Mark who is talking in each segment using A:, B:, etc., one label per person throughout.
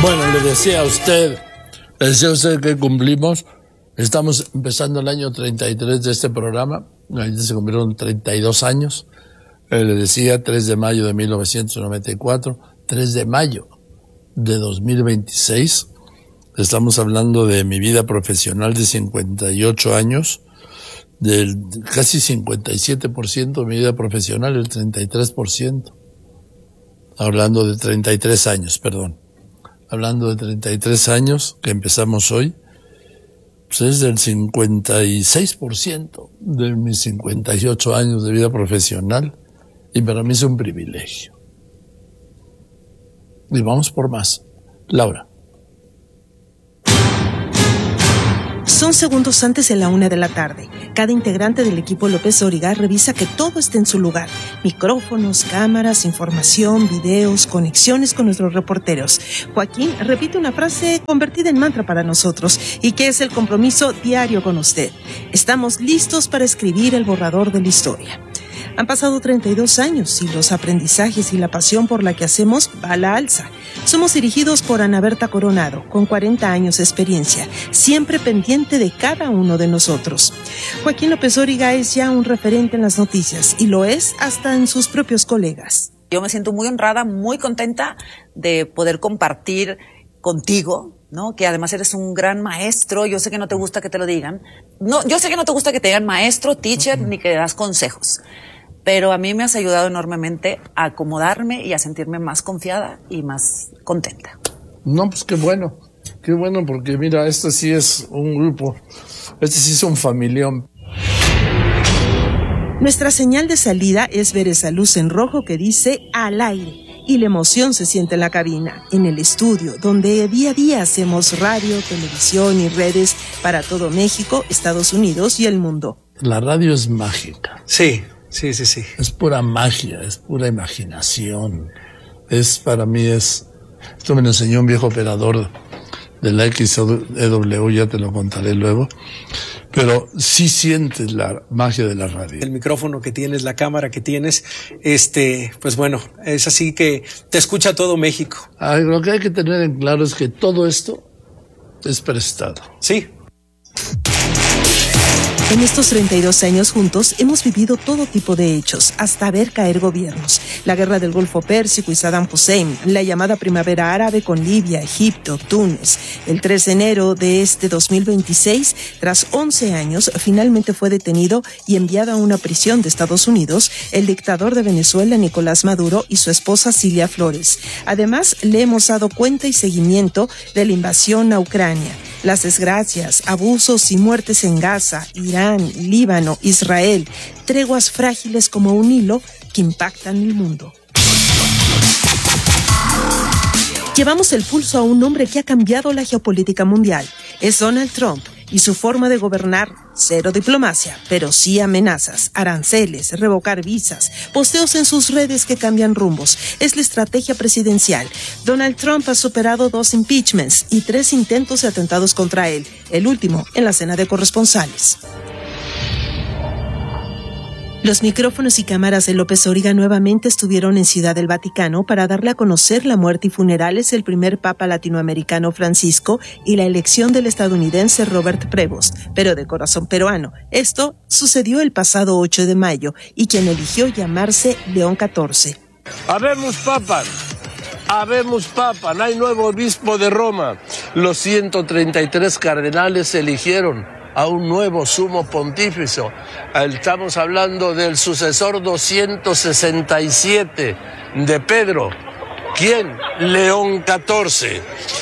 A: Bueno, le decía a usted que cumplimos. Estamos empezando el año 33 de este programa. Ahí se cumplieron 32 años. Le decía 3 de mayo de 1994, 3 de mayo de 2026. Estamos hablando de mi vida profesional de 58 años, del casi 57% de mi vida profesional, el 33%. Hablando de 33 años, perdón. Hablando de 33 años que empezamos hoy, pues es del 56% de mis 58 años de vida profesional, y para mí es un privilegio. Y vamos por más. Laura.
B: Son segundos antes de la 1 de la tarde. Cada integrante del equipo López Dóriga revisa que todo esté en su lugar. Micrófonos, cámaras, información, videos, conexiones con nuestros reporteros. Joaquín repite una frase convertida en mantra para nosotros y que es el compromiso diario con usted. Estamos listos para escribir el borrador de la historia. Han pasado 32 años y los aprendizajes y la pasión por la que hacemos va a la alza. Somos dirigidos por Ana Berta Coronado, con 40 años de experiencia, siempre pendiente de cada uno de nosotros. Joaquín López Dóriga es ya un referente en las noticias y lo es hasta en sus propios colegas.
C: Yo me siento muy honrada, muy contenta de poder compartir contigo, ¿no? Que además eres un gran maestro. Yo sé que no te gusta que te lo digan. No, yo sé que no te gusta que te digan maestro, teacher, ni que das consejos. Pero a mí me has ayudado enormemente a acomodarme y a sentirme más confiada y más contenta.
A: No, pues qué bueno, porque mira, este sí es un grupo, este sí es un familión.
B: Nuestra señal de salida es ver esa luz en rojo que dice al aire. Y la emoción se siente en la cabina, en el estudio, donde día a día hacemos radio, televisión y redes para todo México, Estados Unidos y el mundo.
A: La radio es mágica.
D: Sí.
A: Es pura magia, es pura imaginación. Para mí esto me lo enseñó un viejo operador de la XEW, ya te lo contaré luego. Pero sí sientes la magia de la radio.
D: El micrófono que tienes, la cámara que tienes, pues bueno, es así que te escucha todo México.
A: Lo que hay que tener en claro es que todo esto es prestado.
D: Sí.
B: En estos 32 años juntos hemos vivido todo tipo de hechos, hasta ver caer gobiernos. La guerra del Golfo Pérsico y Saddam Hussein, la llamada primavera árabe con Libia, Egipto, Túnez. El 3 de enero de este 2026, tras 11 años, finalmente fue detenido y enviado a una prisión de Estados Unidos el dictador de Venezuela, Nicolás Maduro, y su esposa Cilia Flores. Además, le hemos dado cuenta y seguimiento de la invasión a Ucrania, las desgracias, abusos y muertes en Gaza, Irán, Líbano, Israel, treguas frágiles como un hilo que impactan el mundo. Llevamos el pulso a un hombre que ha cambiado la geopolítica mundial. Es Donald Trump y su forma de gobernar, cero diplomacia, pero sí amenazas, aranceles, revocar visas, posteos en sus redes que cambian rumbos. Es la estrategia presidencial. Donald Trump ha superado 2 impeachments y 3 intentos de atentados contra él, el último en la cena de corresponsales. Los micrófonos y cámaras de López Dóriga nuevamente estuvieron en Ciudad del Vaticano para darle a conocer la muerte y funerales del primer papa latinoamericano Francisco y la elección del estadounidense Robert Prevost, pero de corazón peruano. Esto sucedió el pasado 8 de mayo y quien eligió llamarse León XIV.
A: Habemos papa, no hay nuevo obispo de Roma. Los 133 cardenales eligieron a un nuevo sumo pontífice. Estamos hablando del sucesor 267 de Pedro. ¿Quién? León XIV.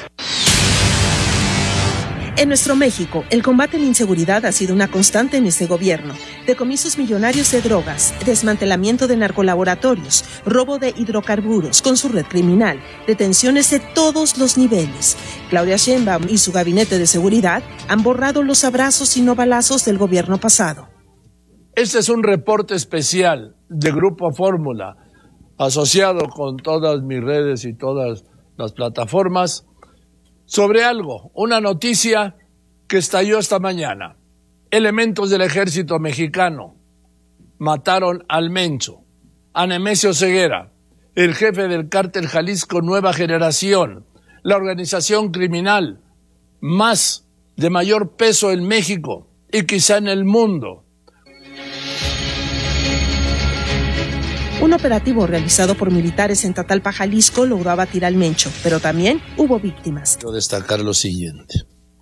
B: En nuestro México, el combate a la inseguridad ha sido una constante en este gobierno. Decomisos millonarios de drogas, desmantelamiento de narcolaboratorios, robo de hidrocarburos con su red criminal, detenciones de todos los niveles. Claudia Sheinbaum y su gabinete de seguridad han borrado los abrazos y no balazos del gobierno pasado.
A: Este es un reporte especial de Grupo Fórmula, asociado con todas mis redes y todas las plataformas, sobre una noticia que estalló esta mañana. Elementos del ejército mexicano mataron al Mencho, a Nemesio Ceguera, el jefe del cártel Jalisco Nueva Generación, la organización criminal de mayor peso en México y quizá en el mundo.
B: Un operativo realizado por militares en Tatalpa, Jalisco, logró abatir al Mencho, pero también hubo víctimas.
A: Quiero destacar lo siguiente.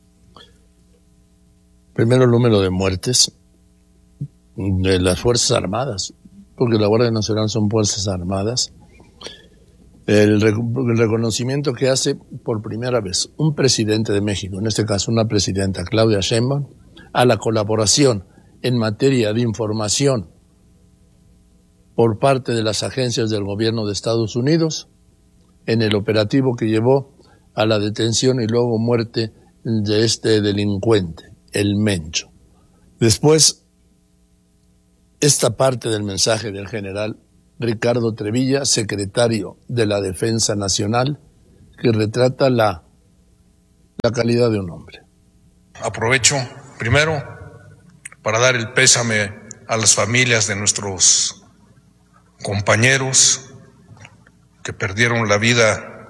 A: Primero, el número de muertes de las Fuerzas Armadas, porque la Guardia Nacional son Fuerzas Armadas. El reconocimiento que hace por primera vez un presidente de México, en este caso una presidenta, Claudia Sheinbaum, a la colaboración en materia de información por parte de las agencias del gobierno de Estados Unidos en el operativo que llevó a la detención y luego muerte de este delincuente, el Mencho. Después, esta parte del mensaje del general Ricardo Trevilla, secretario de la Defensa Nacional, que retrata la calidad de un hombre.
E: Aprovecho primero para dar el pésame a las familias de nuestros compañeros que perdieron la vida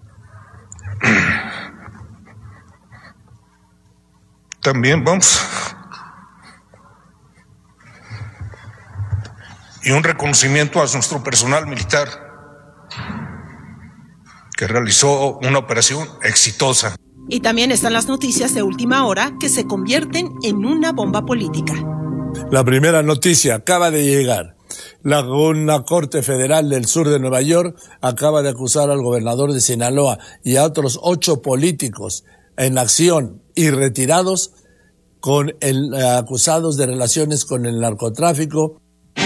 E: también y un reconocimiento a nuestro personal militar que realizó una operación exitosa.
B: Y también están las noticias de última hora que se convierten en una bomba política.
A: La primera noticia acaba de llegar. Una corte federal del sur de Nueva York acaba de acusar al gobernador de Sinaloa y a otros 8 políticos en acción y retirados acusados de relaciones con el narcotráfico.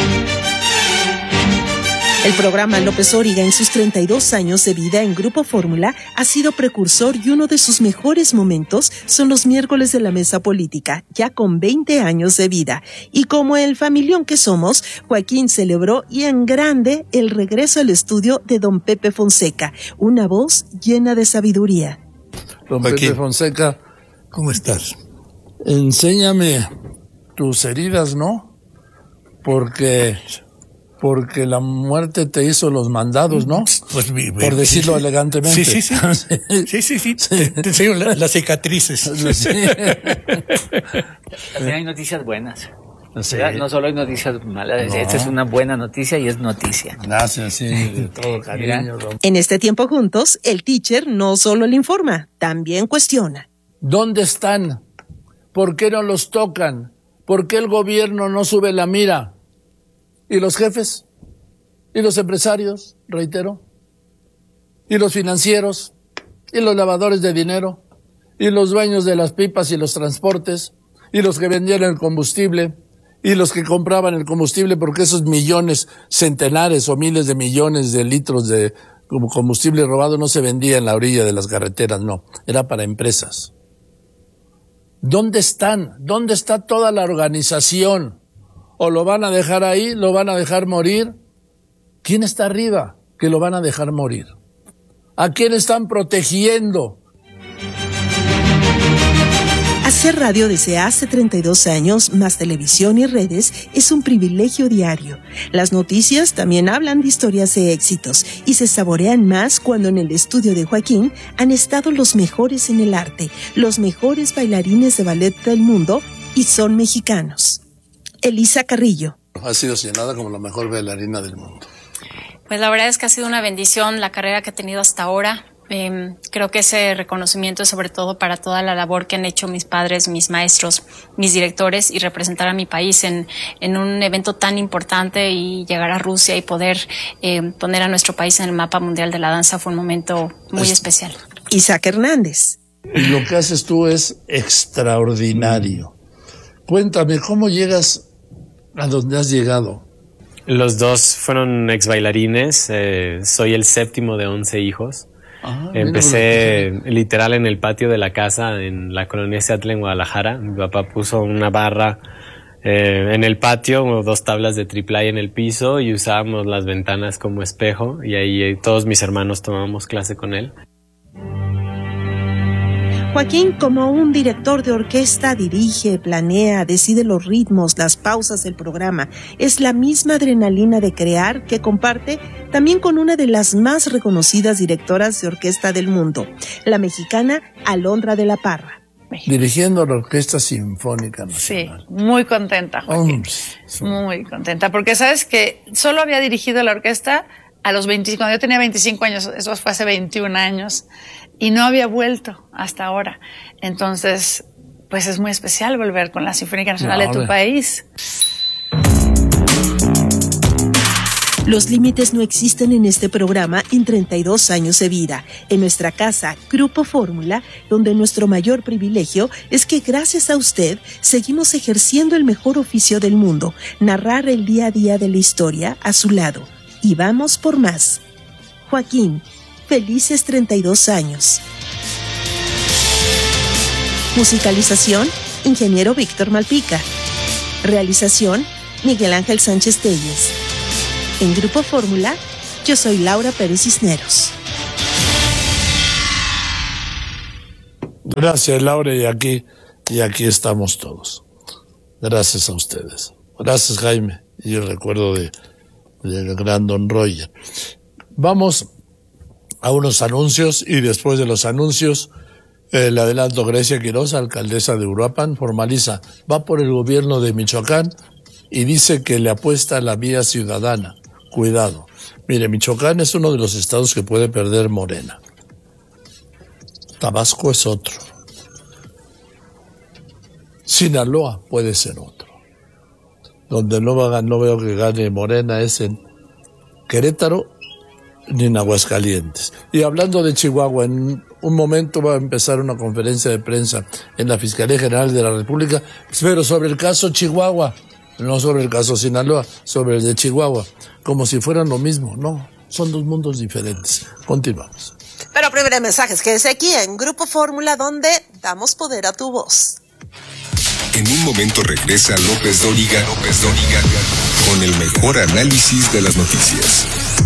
B: El programa López Orig en sus 32 años de vida en Grupo Fórmula ha sido precursor y uno de sus mejores momentos son los miércoles de la mesa política, ya con 20 años de vida. Y como el familión que somos, Joaquín celebró y en grande el regreso al estudio de don Pepe Fonseca, una voz llena de sabiduría.
A: Don Pepe Fonseca, ¿cómo estás? Enséñame tus heridas, ¿no? Porque la muerte te hizo los mandados, ¿no?
F: Pues
A: por decirlo elegantemente.
F: Sí. Sí. Te enseño las cicatrices.
A: Sí.
G: También hay noticias buenas.
A: Sí.
G: No solo hay noticias malas.
A: No.
G: Esta es una buena noticia y es noticia.
A: Gracias, sí, de todo cariño.
B: En este tiempo juntos, el teacher no solo le informa, también cuestiona.
A: ¿Dónde están? ¿Por qué no los tocan? ¿Por qué el gobierno no sube la mira? ¿Y los jefes? ¿Y los empresarios? Reitero. ¿Y los financieros? ¿Y los lavadores de dinero? ¿Y los dueños de las pipas y los transportes? ¿Y los que vendían el combustible? ¿Y los que compraban el combustible? Porque esos millones, centenares o miles de millones de litros de combustible robado no se vendía en la orilla de las carreteras, no. Era para empresas. ¿Dónde están? ¿Dónde está toda la organización? ¿O lo van a dejar ahí? ¿Lo van a dejar morir? ¿Quién está arriba que lo van a dejar morir? ¿A quién están protegiendo?
B: Hacer radio desde hace 32 años, más televisión y redes, es un privilegio diario. Las noticias también hablan de historias de éxitos y se saborean más cuando en el estudio de Joaquín han estado los mejores en el arte, los mejores bailarines de ballet del mundo y son mexicanos. Elisa Carrillo.
A: Ha sido señalada como la mejor bailarina del mundo.
H: Pues la verdad es que ha sido una bendición la carrera que he tenido hasta ahora. Creo que ese reconocimiento es sobre todo para toda la labor que han hecho mis padres, mis maestros, mis directores y representar a mi país en un evento tan importante y llegar a Rusia y poder poner a nuestro país en el mapa mundial de la danza fue un momento muy especial.
B: Isaac Hernández.
A: Y lo que haces tú es extraordinario. Cuéntame, ¿cómo llegas a donde has llegado?
I: Los dos fueron ex bailarines. Soy el séptimo de 11 hijos. Empecé literal en el patio de la casa en la colonia Seattle en Guadalajara. Mi papá puso una barra en el patio, 2 tablas de triple en el piso y usábamos las ventanas como espejo y ahí todos mis hermanos tomábamos clase con él.
B: Joaquín, como un director de orquesta, dirige, planea, decide los ritmos, las pausas del programa. Es la misma adrenalina de crear que comparte también con una de las más reconocidas directoras de orquesta del mundo, la mexicana Alondra de la Parra.
A: Dirigiendo la Orquesta Sinfónica Nacional.
J: Sí, muy contenta, Joaquín. Muy contenta, porque sabes que solo había dirigido la orquesta a los 25, cuando yo tenía 25 años, eso fue hace 21 años, y no había vuelto hasta ahora. Entonces, pues es muy especial volver con la Sinfónica Nacional de tu país.
B: Los límites no existen en este programa en 32 años de vida. En nuestra casa, Grupo Fórmula, donde nuestro mayor privilegio es que gracias a usted seguimos ejerciendo el mejor oficio del mundo, narrar el día a día de la historia a su lado. Y vamos por más. Joaquín, felices 32 años. Musicalización, Ingeniero Víctor Malpica. Realización, Miguel Ángel Sánchez Telles. En Grupo Fórmula, yo soy Laura Pérez Cisneros.
A: Gracias, Laura, y aquí estamos todos. Gracias a ustedes. Gracias, Jaime, y el recuerdo del gran Don Roger. Vamos a unos anuncios y después de los anuncios, le adelanto, Grecia Quiroz, alcaldesa de Uruapan, formaliza, va por el gobierno de Michoacán y dice que le apuesta a la vía ciudadana. Cuidado. Mire, Michoacán es uno de los estados que puede perder Morena. Tabasco es otro. Sinaloa puede ser otro. Donde no veo que gane Morena es en Querétaro ni en Aguascalientes. Y hablando de Chihuahua, en un momento va a empezar una conferencia de prensa en la Fiscalía General de la República, pero sobre el caso Chihuahua. No sobre el caso Sinaloa, sobre el de Chihuahua, como si fueran lo mismo. No, son dos mundos diferentes. Continuamos.
B: Pero primero mensajes, quédese aquí en Grupo Fórmula, donde damos poder a tu voz.
K: En un momento regresa López Dóriga con el mejor análisis de las noticias.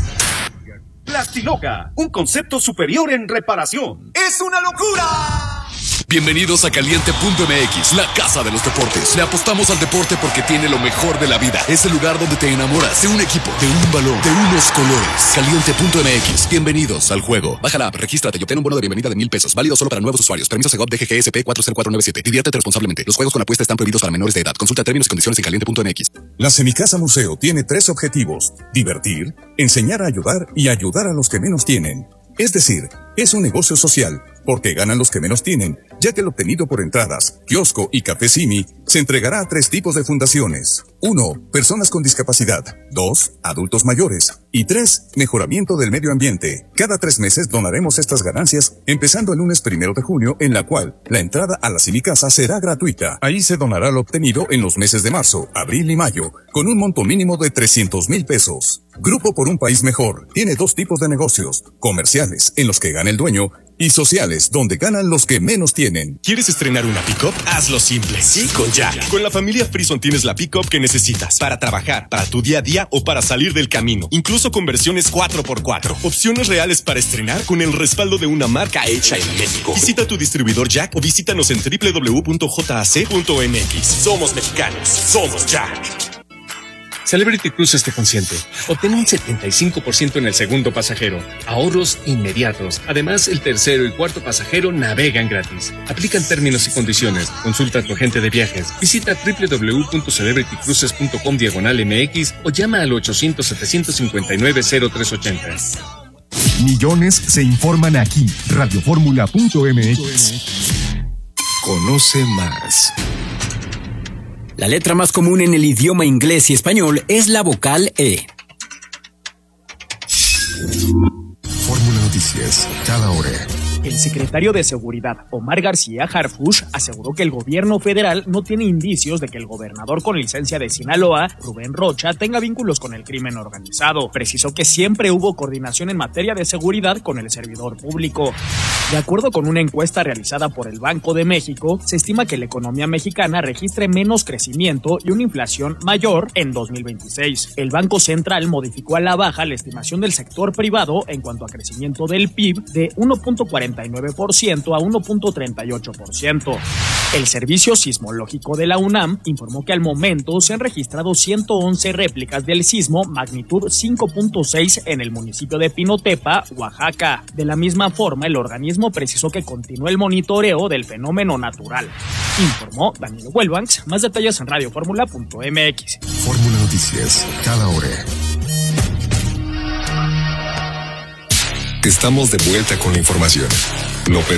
L: Plastiloca, un concepto superior en reparación.
M: ¡Es una locura!
N: Bienvenidos a Caliente.mx, la casa de los deportes. Le apostamos al deporte porque tiene lo mejor de la vida. Es el lugar donde te enamoras de un equipo, de un balón, de unos colores. Caliente.mx, bienvenidos al juego. Baja la app, regístrate y obtén un bono de bienvenida de $1,000. Válido solo para nuevos usuarios. Permiso Segov DGGSP 40497. Diviértete responsablemente. Los juegos con apuesta están prohibidos para menores de edad. Consulta términos y condiciones en Caliente.mx.
O: La Semicasa Museo tiene 3 objetivos: divertir, enseñar a ayudar y ayudar a los que menos tienen. Es decir, es un negocio social, porque ganan los que menos tienen, ya que el obtenido por entradas, kiosco y café Simi se entregará a 3 tipos de fundaciones. 1. Personas con discapacidad. 2. Adultos mayores. Y 3. Mejoramiento del medio ambiente. Cada 3 meses donaremos estas ganancias, empezando el lunes 1 de junio, en la cual la entrada a la Semicasa será gratuita. Ahí se donará lo obtenido en los meses de marzo, abril y mayo, con un monto mínimo de $300,000. Grupo por un País Mejor tiene 2 tipos de negocios: comerciales, en los que gana el dueño, y sociales, donde ganan los que menos tienen.
P: ¿Quieres estrenar una pick-up? Hazlo simple. Sí, con Jack. Con la familia Frison tienes la pick-up que necesitas para trabajar, para tu día a día o para salir del camino. Incluso con versiones 4x4. Opciones reales para estrenar con el respaldo de una marca hecha en México. Visita tu distribuidor Jack o visítanos en www.jac.mx. Somos mexicanos. Somos Jack.
Q: Celebrity Cruises te consiente. Obtén un 75% en el segundo pasajero. Ahorros inmediatos. Además, el tercero y cuarto pasajero navegan gratis. Aplican términos y condiciones. Consulta a tu agente de viajes. Visita www.celebritycruises.com/MX o llama al 800-759-0380.
R: Millones se informan aquí. Radioformula.mx.
K: Conoce más.
S: La letra más común en el idioma inglés y español es la vocal E.
R: Fórmula Noticias, cada hora.
T: El secretario de Seguridad, Omar García Harfuch, aseguró que el gobierno federal no tiene indicios de que el gobernador con licencia de Sinaloa, Rubén Rocha, tenga vínculos con el crimen organizado. Precisó que siempre hubo coordinación en materia de seguridad con el servidor público. De acuerdo con una encuesta realizada por el Banco de México, se estima que la economía mexicana registre menos crecimiento y una inflación mayor en 2026. El Banco Central modificó a la baja la estimación del sector privado en cuanto a crecimiento del PIB de 1.40% 1.39% a 1.38%. El Servicio Sismológico de la UNAM informó que al momento se han registrado 111 réplicas del sismo magnitud 5.6 en el municipio de Pinotepa, Oaxaca. De la misma forma, el organismo precisó que continúa el monitoreo del fenómeno natural. Informó Daniel Huelvanx. Más detalles en radioformula.mx.
R: Fórmula Noticias, cada hora.
K: Estamos de vuelta con la información. López